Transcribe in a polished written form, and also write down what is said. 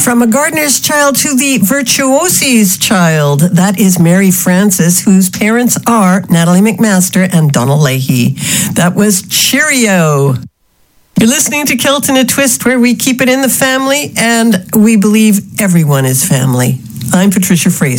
From a gardener's child to the virtuosi's child, that is Mary Frances, whose parents are Natalie McMaster and Donald Leahy. That was Cheerio. You're listening to Kilt in a Twist, where we keep it in the family, and we believe everyone is family. I'm Patricia Fraser.